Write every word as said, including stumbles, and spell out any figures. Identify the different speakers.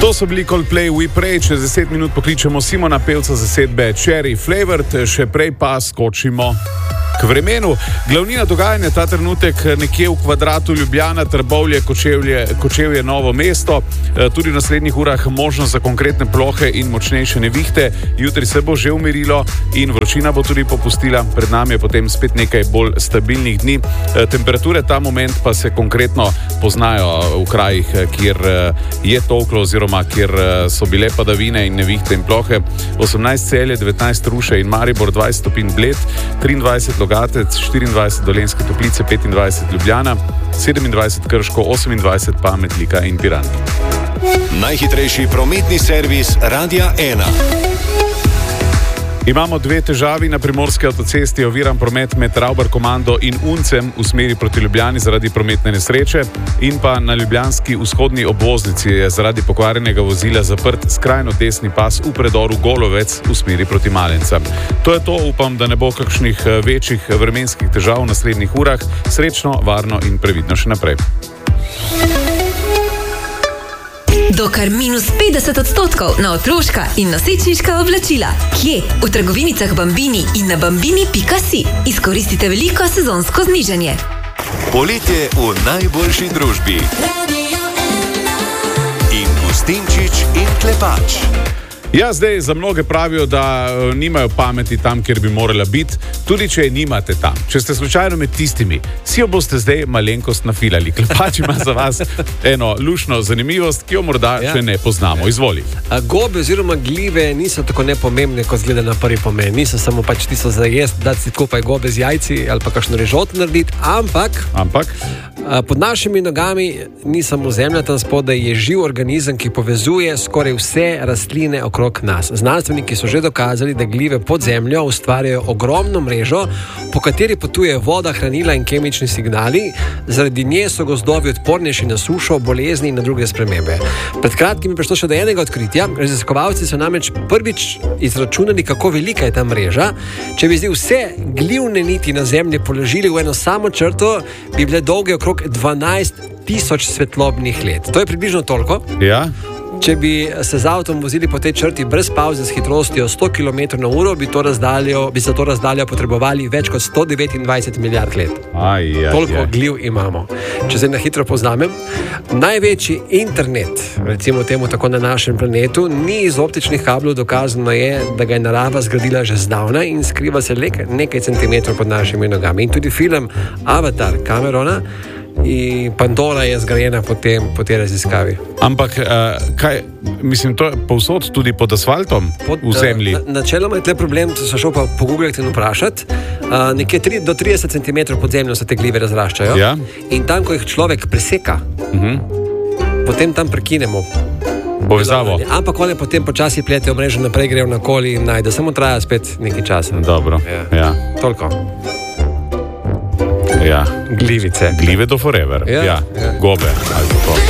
Speaker 1: To so bili Coldplay We Pray, čez deset minut pokličemo Simona Pevca zasedbe Cherry Flavored, še prej pa skočimo k vremenu. Glavnina dogajanja ta trenutek nekje v kvadratu Ljubljana, Trbovlje, Kočevje, Kočevje, Novo mesto. Tudi v naslednjih urah možnost za konkretne plohe in močnejše nevihte. Jutri se bo že umirilo in vročina bo tudi popustila. Pred nami je potem spet nekaj bolj stabilnih dni. Temperature ta moment pa se konkretno poznajo v krajih, kjer je tolklo oziroma kjer so bile padavine in nevihte in plohe. osemnajst Celje, devetnajst Ruše in Maribor, dvajset stopinj Bled, triindvajset Logatec, štiriindvajset Dolenjske Toplice, petindvajset Ljubljana, sedemindvajset Krško, osemindvajset pa Metlika in Piran.
Speaker 2: Najhitrejši prometni servis Radia ena.
Speaker 1: Imamo dve težavi na primorski avtocesti, oviran promet med Ravbar Komando in Uncem v smeri proti Ljubljani zaradi prometne nesreče in pa na ljubljanski vzhodni obvoznici je zaradi pokvarjenega vozila zaprt skrajno desni pas v predoru Golovec v smeri proti Malencem. To je to, upam, da ne bo kakšnih večjih vremenskih težav v naslednjih urah. Srečno, varno in previdno še naprej.
Speaker 3: Do kar minus petdeset odstotkov na otroška in nosečniška oblačila. Kje? V trgovinicah Bambini in na bambini pika si. Izkoristite veliko sezonsko znižanje.
Speaker 2: Poletje v najboljši družbi. In Gustinčič in Klepač.
Speaker 1: Ja, zdaj za mnoge pravijo, da nimajo pameti tam, kjer bi morala biti, tudi če je nimate tam. Če ste slučajno med tistimi, si jo boste zdaj malenkost nafilali. Klepač ima za vas eno lušno zanimivost, ki jo morda ja. še ne poznamo. Izvoli.
Speaker 4: A gobe oziroma glive niso tako nepomembne, kot zgleda na prvi pomen. Niso samo pač tisto za jesti, dati si skupaj gobe z jajci ali pa kakšno rižoto narediti, ampak,
Speaker 1: ampak?
Speaker 4: pod našimi nogami ni samo zemlja, tam spodaj je živ organizem, ki povezuje skoraj vse rastline okrog nas. Znanstveniki so že dokazali, da glive pod zemljo ustvarjajo ogromno mrežo, po kateri potuje voda, hranila in kemični signali. Zaradi nje so gozdovi odpornejši na sušo, bolezni in na druge spremembe. Pred kratkim je prišlo še do enega odkritja. Raziskovalci so namreč prvič izračunali, kako velika je ta mreža. Če bi zdaj vse glivne niti na zemlji položili v eno samo črto, bi bile dolge okrog dvanajst tisoč svetlobnih let. To je približno toliko.
Speaker 1: Ja.
Speaker 4: Če bi se z avtom vozili po tej črti brez pauze s hitrostjo sto kilometrov na uro, bi, to razdaljo, bi za to razdaljo potrebovali več kot sto devetindvajset milijard let.
Speaker 1: Aj, aj,
Speaker 4: Toliko
Speaker 1: aj.
Speaker 4: gliv imamo. Če se na hitro poznamem, največji internet, recimo temu tako na našem planetu, ni iz optičnih kablov, dokazano je, da ga je narava zgradila že zdavnaj in skriva se le nekaj centimetrov pod našimi nogami. In tudi film Avatar Camerona in Pandora je zgrajena po, tem, po tej raziskavi.
Speaker 1: Ampak, uh, kaj, mislim, to je povsod tudi pod asfaltom
Speaker 4: Pod,
Speaker 1: v zemlji?
Speaker 4: Na, načeloma je tle problem, to so šel pa pogooglati in vprašati. Uh, nekje tri do trideset centimetrov pod zemljo se te glive razraščajo.
Speaker 1: Ja.
Speaker 4: In tam, ko jih človek preseka,
Speaker 1: Uh-huh.
Speaker 4: potem tam prekinemo
Speaker 1: Povezavo.
Speaker 4: Ampak one potem počasi pletejo mrežo naprej, grejo nakoli in najde. Samo traja spet nekaj časa.
Speaker 1: Dobro,
Speaker 4: Ja.
Speaker 1: ja.
Speaker 4: Toliko.
Speaker 1: ja.
Speaker 4: Glivice.
Speaker 1: Glive do forever.
Speaker 4: Ja,
Speaker 1: Ja.
Speaker 4: ja.
Speaker 1: Gobe. Ali to.